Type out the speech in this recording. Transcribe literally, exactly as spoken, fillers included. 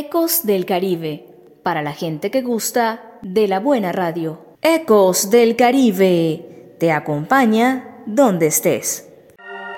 Ecos del Caribe, para la gente que gusta de la buena radio. Ecos del Caribe, te acompaña donde estés.